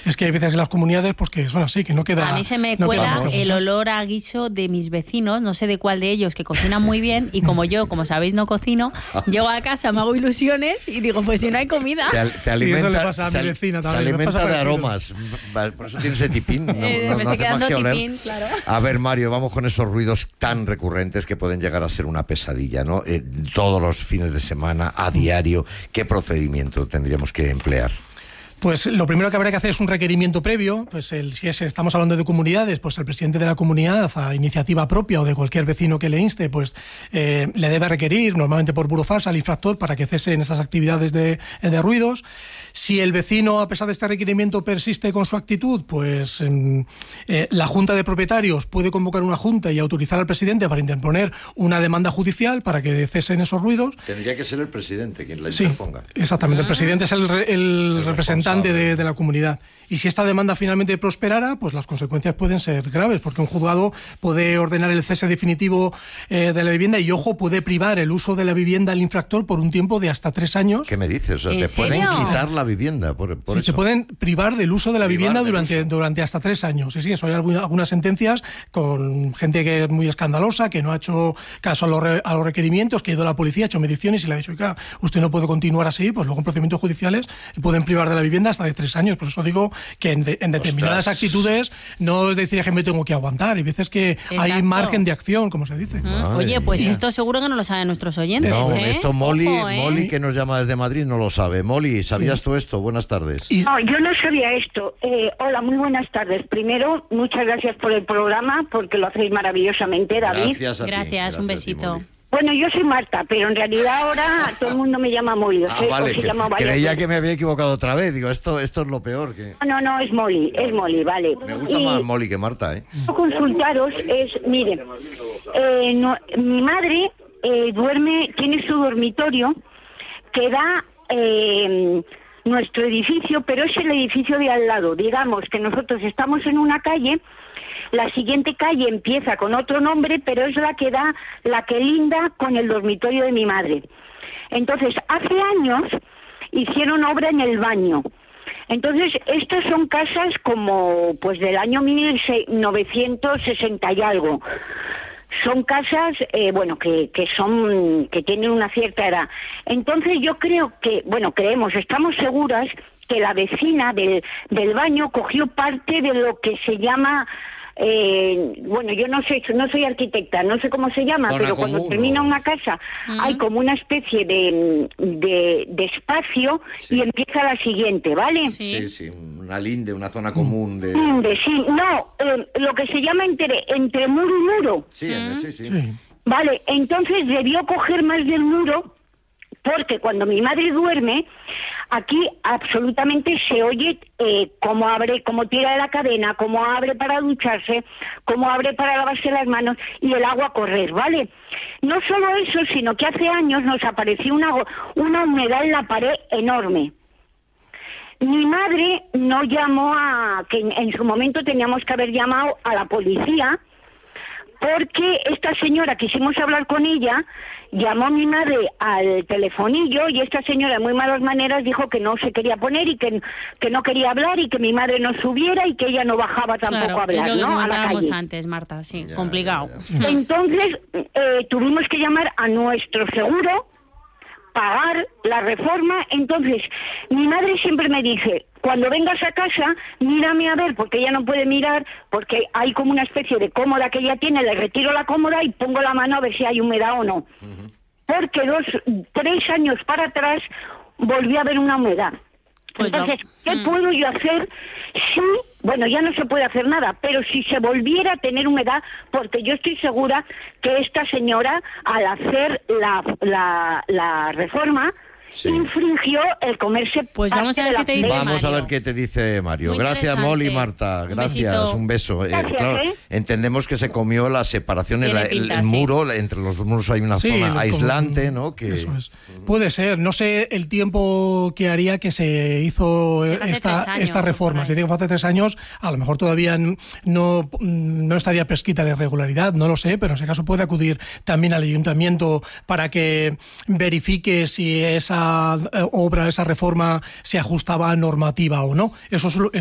Es que hay veces en las comunidades pues que son así, que no queda... A mí se me cuela el olor a guiso de mis vecinos, no sé de cuál de ellos, que cocinan muy bien, y como yo, como sabéis, no cocino, llego a casa, me hago ilusiones y digo, pues si no hay comida... Te alimenta, eso le pasa a mi vecina también. Se alimenta de aromas, por eso tiene ese tipín. Me estoy quedando tipín, claro. A ver, Mario, vamos con esos ruidos tan recurrentes que pueden llegar a ser una pesadilla, ¿no? Todos los fines de semana, a diario, ¿qué procedimiento tendríamos que emplear? Pues lo primero que habrá que hacer es un requerimiento previo. Pues si estamos hablando de comunidades, pues el presidente de la comunidad, a iniciativa propia o de cualquier vecino que le inste, pues le debe requerir, normalmente por burofax, al infractor para que cese en estas actividades de ruidos. Si el vecino, a pesar de este requerimiento, persiste con su actitud, pues la Junta de Propietarios puede convocar una junta y autorizar al presidente para interponer una demanda judicial para que cesen esos ruidos. Tendría que ser el presidente quien la interponga. Sí, exactamente. El presidente es el representante de la comunidad. Y si esta demanda finalmente prosperara, pues las consecuencias pueden ser graves, porque un juzgado puede ordenar el cese definitivo de la vivienda y, ojo, puede privar el uso de la vivienda al infractor por un tiempo de hasta 3 años. ¿Qué me dices? O sea, te pueden quitar la vivienda por sí, eso. Te pueden privar del uso de la vivienda durante hasta 3 años. Sí, eso hay algunas sentencias con gente que es muy escandalosa, que no ha hecho caso a los requerimientos, que ha ido a la policía, ha hecho mediciones y le ha dicho, oiga, usted no puede continuar así, pues luego en procedimientos judiciales pueden privar de la vivienda hasta de 3 años. Por eso digo que en determinadas actitudes no es decir que me tengo que aguantar. Hay veces que hay margen de acción, como se dice. Oye, pues esto seguro que no lo saben nuestros oyentes. No, esto Molly, que nos llama desde Madrid, no lo sabe. Molly, ¿sabías tú esto? Buenas tardes. No, yo no sabía esto. Hola, muy buenas tardes. Primero, muchas gracias por el programa, porque lo hacéis maravillosamente, David. Gracias, un besito. Bueno, yo soy Marta, pero en realidad ahora todo el mundo me llama Molly. Vale, creía que me había equivocado otra vez. Digo, esto es lo peor. No, es Molly, vale. Me gusta más Molly que Marta, ¿eh? Consultaros miren, mi madre tiene su dormitorio que da nuestro edificio, pero es el edificio de al lado. Digamos que nosotros estamos en una calle. La siguiente calle empieza con otro nombre, pero es la que linda con el dormitorio de mi madre. Entonces, hace años hicieron obra en el baño. Entonces, estas son casas como, pues del año 1960 y algo. Son casas, que tienen una cierta edad. Entonces, yo creo que, estamos seguras que la vecina del baño cogió parte de lo que se llama... yo no soy arquitecta, no sé cómo se llama, pero cuando termina una casa hay como una especie de espacio y empieza la siguiente, ¿vale? Sí, una linde, una zona común de... lo que se llama entre muro y muro. Sí. Vale, entonces debió coger más del muro, porque cuando mi madre duerme, aquí absolutamente se oye cómo abre, cómo tira de la cadena, cómo abre para ducharse, cómo abre para lavarse las manos y el agua correr, ¿vale? No solo eso, sino que hace años nos apareció una humedad en la pared enorme. Mi madre no llamó que en su momento teníamos que haber llamado a la policía, porque esta señora, quisimos hablar con ella, llamó a mi madre al telefonillo y esta señora de muy malas maneras dijo que no se quería poner y que no quería hablar y que mi madre no subiera y que ella no bajaba tampoco a hablar, es lo que ¿no? A la calle. Antes, Marta, sí, complicado. Entonces tuvimos que llamar a nuestro seguro, pagar la reforma. Entonces mi madre siempre me dice, cuando vengas a casa, mírame a ver, porque ella no puede mirar, porque hay como una especie de cómoda que ella tiene, le retiro la cómoda y pongo la mano a ver si hay humedad o no. Porque 3 años para atrás volvió a haber una humedad. Pues entonces, ¿qué puedo yo hacer si, ya no se puede hacer nada, pero si se volviera a tener humedad? Porque yo estoy segura que esta señora, al hacer la reforma, infringió el comerse. Pues vamos a ver qué te dice Mario. Vamos a ver qué te dice Mario. Muy gracias, Molly y Marta. Gracias, un beso. Gracias, claro, entendemos que se comió la separación, el muro, entre los muros hay una zona aislante, ¿no? Eso es. Puede ser, no sé el tiempo que haría que se hizo esta reforma. Si digo que hace 3 años, a lo mejor todavía no estaría prescrita la irregularidad, no lo sé, pero en ese caso puede acudir también al ayuntamiento para que verifique si esa obra, esa reforma se ajustaba a normativa o no. Eso